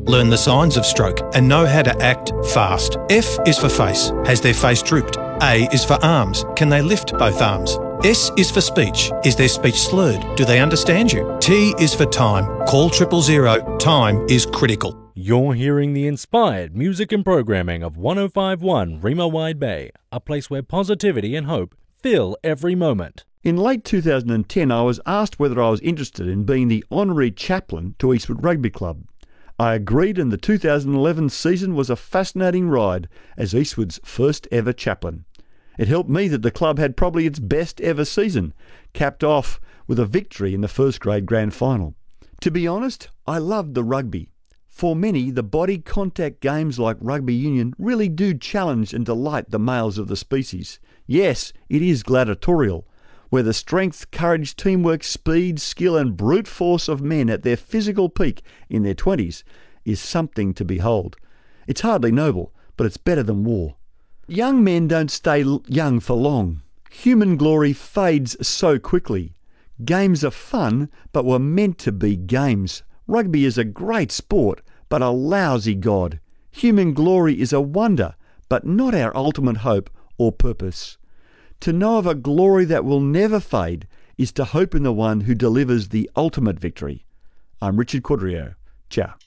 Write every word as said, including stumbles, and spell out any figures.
learn the signs of stroke and know how to act fast. F is for face. Has their face drooped? A is for arms. Can they lift both arms? S is for speech. Is their speech slurred? Do they understand you? T is for time. Call triple zero. Time is critical. You're hearing the inspired music and programming of one oh five point one Rima Wide Bay, a place where positivity and hope fill every moment. In late two thousand ten, I was asked whether I was interested in being the honorary chaplain to Eastwood Rugby Club. I agreed, and the two thousand eleven season was a fascinating ride as Eastwood's first ever chaplain. It helped me that the club had probably its best ever season, capped off with a victory in the first grade grand final. To be honest, I loved the rugby. For many, the body contact games like rugby union really do challenge and delight the males of the species. Yes, it is gladiatorial, where the strength, courage, teamwork, speed, skill and brute force of men at their physical peak in their twenties is something to behold. It's hardly noble, but it's better than war. Young men don't stay young for long. Human glory fades so quickly. Games are fun, but were meant to be games. Rugby is a great sport, but a lousy god. Human glory is a wonder, but not our ultimate hope or purpose. To know of a glory that will never fade is to hope in the one who delivers the ultimate victory. I'm Richard Quadrio. Ciao.